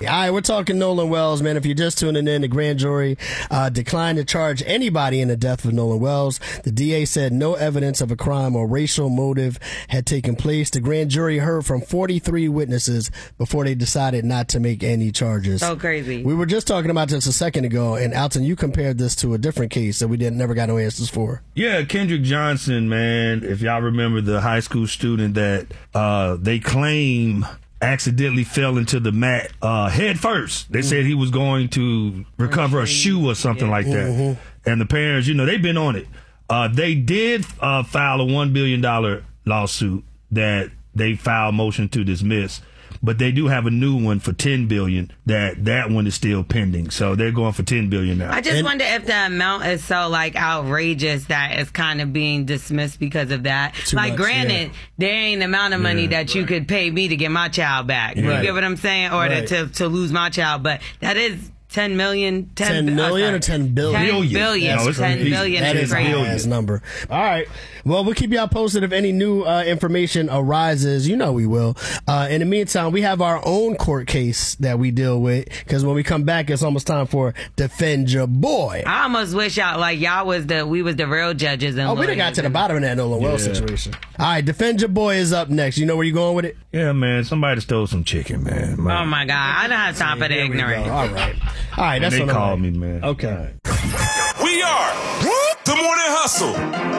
All right, we're talking Nolan Wells, man. If you're just tuning in, the grand jury declined to charge anybody in the death of Nolan Wells. The DA said no evidence of a crime or racial motive had taken place. The grand jury heard from 43 witnesses before they decided not to make any charges. So crazy. We were just talking about this a second ago, and Alton, you compared this to a different case that we never got no answers for. Yeah, Kendrick Johnson, man. If y'all remember the high school student that they claim accidentally fell into the mat head first. They said he was going to recover a shoe or something like that. And the parents, they've been on it. They did file a $1 billion lawsuit that they filed motion to dismiss. But they do have a new one for $10 billion. That one is still pending. So they're going for $10 billion now. I just wonder if the amount is so outrageous that it's kind of being dismissed because of that. Granted, there ain't amount of money that you could pay me to get my child back. You get what I'm saying? Or to lose my child. But that is $10 million. 10 million or 10 billion? 10 billion. No, 10 billion that is a crazy number. All right. Well, we'll keep y'all posted if any new information arises. We will. In the meantime, we have our own court case that we deal with, because when we come back, it's almost time for Defend Your Boy. I almost wish we was the real judges. And we done got to the bottom of that Nolan Wells situation. All right, Defend Your Boy is up next. You know where you going with it? Yeah, man. Somebody stole some chicken, man. Oh, my God. I don't have time for the ignorant. All right, that's what they called me, man. Okay. We are The Morning Hustle.